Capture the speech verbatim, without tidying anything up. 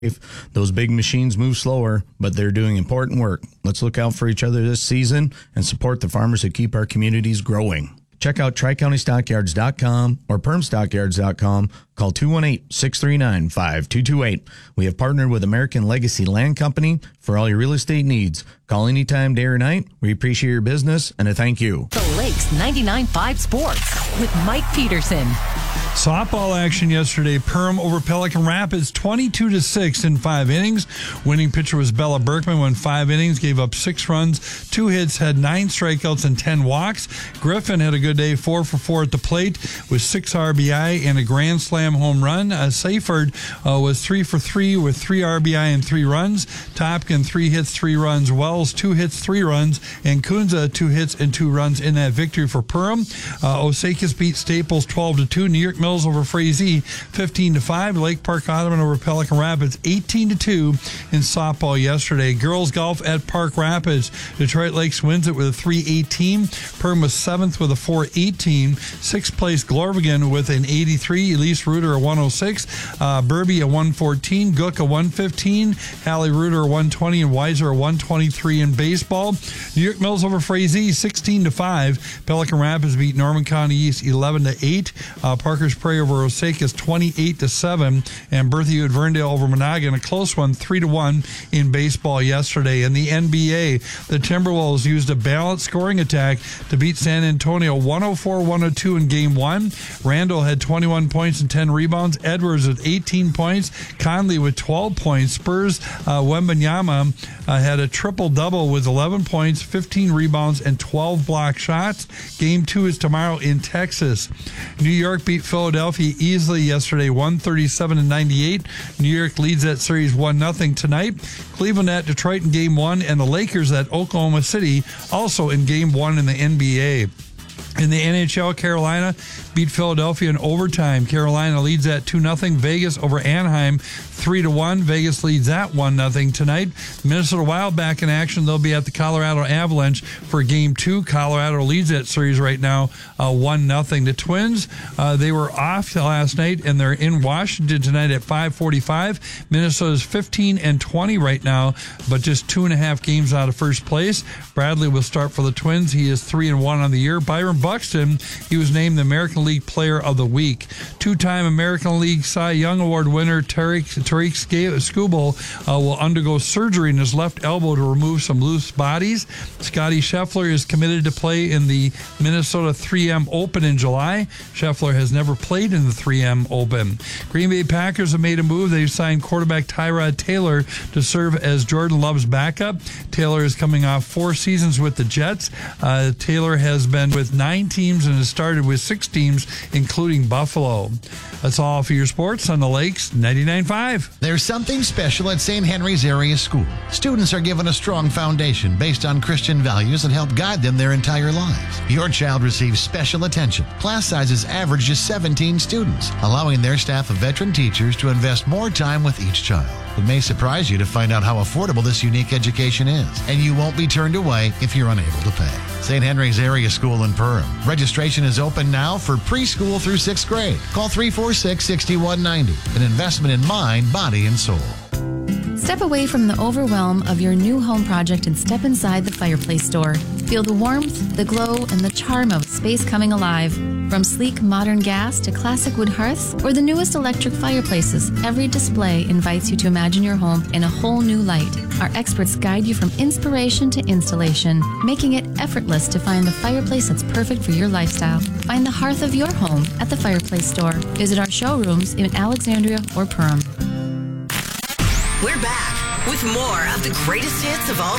Those big machines move slower, but they're doing important work. Let's look out for each other this season and support the farmers that keep our communities growing. Check out tri county stockyards dot com or perm stockyards dot com. Call two one eight, six three nine, five two two eight. We have partnered with American Legacy Land Company for all your real estate needs. Call anytime, day or night. We appreciate your business and a thank you. The Lakes ninety-nine point five Sports with Mike Peterson. Softball action yesterday. Perham over Pelican Rapids, twenty-two to six in five innings. Winning pitcher was Bella Berkman. Went five innings, gave up six runs, two hits, had nine strikeouts and ten walks. Griffin had a good day, four for four at the plate with six R B I and a grand slam home run. Uh, Seifert uh, was three for three with three R B I and three runs. Topkin, three hits, three runs. Wells, two hits, three runs. And Kunza, two hits and two runs in that victory for Perham. Uh, Osakis beat Staples twelve to two. New York Mills over Frazee fifteen to five. Lake Park Ottoman over Pelican Rapids eighteen to two in softball yesterday. Girls golf at Park Rapids. Detroit Lakes wins it with a three eighteen. Perham was seventh with a four eighteen. Sixth place Glorvigan with an eighty-three. Elise Reuter a one oh six. Uh, Burby a one fourteen. Gook a one fifteen. Hallie Reuter a one twenty. And Weiser a one twenty-three in baseball. New York Mills over Frazee sixteen to five. Pelican Rapids beat Norman County East eleven to eight. Uh, Parker's Prairie over Osakis twenty-eight to seven. And Berthoud Verndale over Monaghan, a close one, three to one in baseball yesterday. In the N B A, the Timberwolves used a balanced scoring attack to beat San Antonio one oh four one oh two in game one. Randall had twenty-one points and ten rebounds. Edwards with eighteen points. Conley with twelve points. Spurs uh, Wembanyama uh, had a triple-double with eleven points, fifteen rebounds, and twelve block shots. Game two is tomorrow in Texas. New York beat Philadelphia easily yesterday, one thirty-seven to ninety-eight. New York leads that series one nothing tonight. Cleveland at Detroit in game one, and the Lakers at Oklahoma City also in game one in the N B A. In the N H L, Carolina beat Philadelphia in overtime. Carolina leads at two nothing. Vegas over Anaheim three to one. Vegas leads at one nothing tonight. Minnesota Wild back in action. They'll be at the Colorado Avalanche for game two. Colorado leads that series right now uh, one nothing. The Twins, uh, they were off last night, and they're in Washington tonight at five forty-five. Minnesota's fifteen and twenty right now, but just two and a half games out of first place. Bradley will start for the Twins. He is three and one on the year. Byron Buxton, he was named the American League Player of the Week. Two-time American League Cy Young Award winner Tariq, Tariq Skubal uh, will undergo surgery in his left elbow to remove some loose bodies. Scotty Scheffler is committed to play in the Minnesota three M Open in July. Scheffler has never played in the three M Open. Green Bay Packers have made a move. They've signed quarterback Tyrod Taylor to serve as Jordan Love's backup. Taylor is coming off four seasons with the Jets. Uh, Taylor has been with nine teams and has started with six teams, including Buffalo. That's all for your sports on the Lakes ninety-nine point five. There's something special at Saint Henry's Area School. Students are given a strong foundation based on Christian values that help guide them their entire lives. Your child receives special attention. Class sizes average just seventeen students, allowing their staff of veteran teachers to invest more time with each child. It may surprise you to find out how affordable this unique education is, and you won't be turned away if you're unable to pay. Saint Henry's Area School in Perham. Registration is open now for preschool through sixth grade. Call three four six, six one nine zero. An investment in mind, body, and soul. Step away from the overwhelm of your new home project and step inside the Fireplace Store. Feel the warmth, the glow, and the charm of space coming alive. From sleek modern gas to classic wood hearths or the newest electric fireplaces, every display invites you to imagine your home in a whole new light. Our experts guide you from inspiration to installation, making it effortless to find the fireplace that's perfect for your lifestyle. Find the hearth of your home at the Fireplace Store. Visit our showrooms in Alexandria or Perham. We're back with more of the greatest hits of all